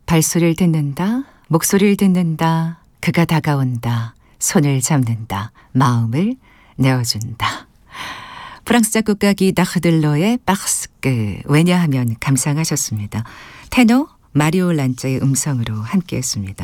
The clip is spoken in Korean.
발소리를 듣는다, 목소리를 듣는다, 그가 다가온다, 손을 잡는다, 마음을 내어준다. 프랑스 작곡가 기다 흐들러의 바스크, 왜냐하면 감상하셨습니다. 테너 마리오 란자의 음성으로 함께했습니다.